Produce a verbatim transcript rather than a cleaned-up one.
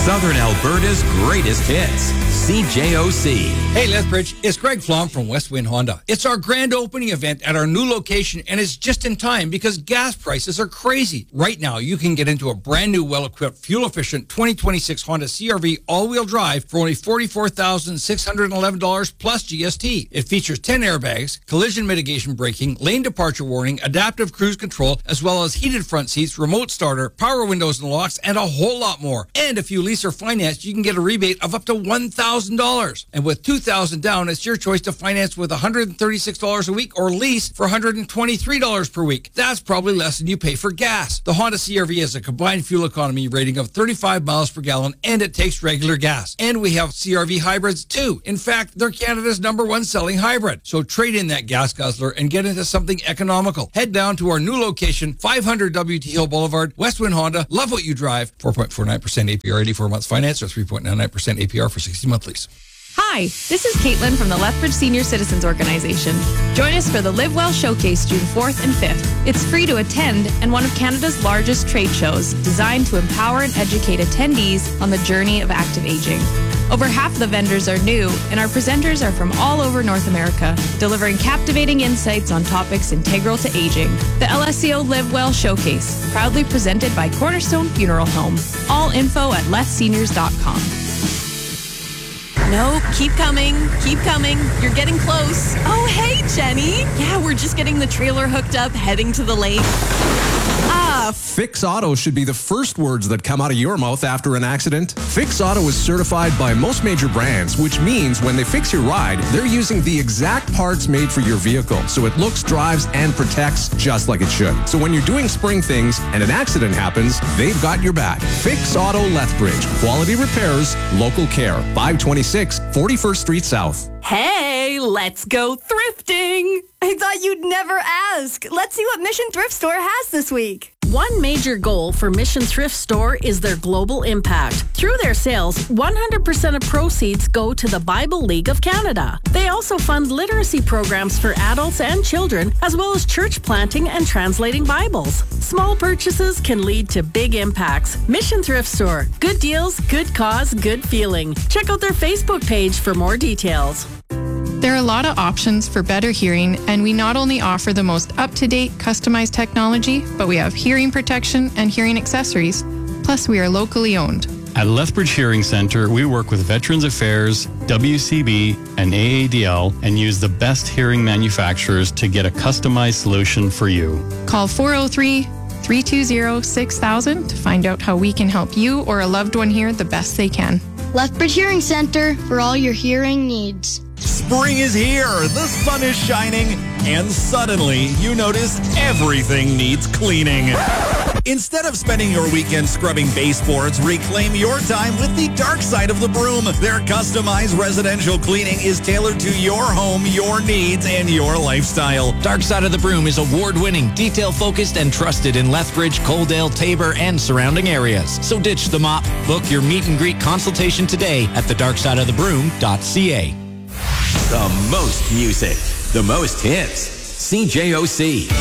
Southern Alberta's greatest hits. C J O C. Hey, Lethbridge, it's Greg Flom from West Wind Honda. It's our grand opening event at our new location, and it's just in time because gas prices are crazy. Right now, you can get into a brand new, well-equipped, fuel-efficient twenty twenty-six Honda C R V all-wheel drive for only forty-four thousand six hundred eleven dollars plus G S T. It features ten airbags, collision mitigation braking, lane departure warning, adaptive cruise control, as well as heated front seats, remote starter, power windows and locks, and a whole lot more. And if you lease or finance, you can get a rebate of up to one thousand dollars. And with two thousand dollars down, it's your choice to finance with one hundred thirty-six dollars a week or lease for one hundred twenty-three dollars per week. That's probably less than you pay for gas. The Honda C R V has a combined fuel economy rating of thirty-five miles per gallon, and it takes regular gas. And we have C R V hybrids too. In fact, they're Canada's number one selling hybrid. So trade in that gas guzzler and get into something economical. Head down to our new location, five hundred W T Hill Boulevard, Westwind Honda. Love what you drive. four point four nine percent A P R, eighty-four months finance, or three point nine nine percent A P R for sixty month lease. Hi, this is Caitlin from the Lethbridge Senior Citizens Organization. Join us for the Live Well Showcase June fourth and fifth. It's free to attend and one of Canada's largest trade shows designed to empower and educate attendees on the journey of active aging. Over half the vendors are new, and our presenters are from all over North America, delivering captivating insights on topics integral to aging. The L S C O Live Well Showcase, proudly presented by Cornerstone Funeral Home. All info at leth seniors dot com. No, keep coming, keep coming. You're getting close. Oh, hey, Jenny. Yeah, we're just getting the trailer hooked up, heading to the lake. Ah, Fix Auto should be the first words that come out of your mouth after an accident. Fix Auto is certified by most major brands, which means when they fix your ride, they're using the exact parts made for your vehicle, so it looks, drives, and protects just like it should. So when you're doing spring things and an accident happens, they've got your back. Fix Auto Lethbridge. Quality repairs, local care. five twenty-six forty-first Street South. hey, let's go thrifting. I thought you'd never ask. Let's see what Mission Thrift Store has this week. One major goal for Mission Thrift Store is their global impact. Through their sales, one hundred percent of proceeds go to the Bible League of Canada. They also fund literacy programs for adults and children, as well as church planting and translating Bibles. Small purchases can lead to big impacts. Mission Thrift Store. Good deals, good cause, good feeling. Check out their Facebook page for more details. There are a lot of options for better hearing, and we not only offer the most up-to-date, customized technology, but we have hearing protection and hearing accessories. Plus, we are locally owned. At Lethbridge Hearing Center, we work with Veterans Affairs, W C B, and A A D L and use the best hearing manufacturers to get a customized solution for you. Call four oh three, three two zero, six thousand to find out how we can help you or a loved one hear the best they can. Lethbridge Hearing Center for all your hearing needs. Spring is here, the sun is shining, and suddenly you notice everything needs cleaning. Instead of spending your weekend scrubbing baseboards, reclaim your time with the Dark Side of the Broom. Their customized residential cleaning is tailored to your home, your needs, and your lifestyle. Dark Side of the Broom is award-winning, detail-focused, and trusted in Lethbridge, Coaldale, Tabor, and surrounding areas. So ditch the mop. Book your meet and greet consultation today at the dark side of the broom dot c a. The most music, the most hits. C J O C.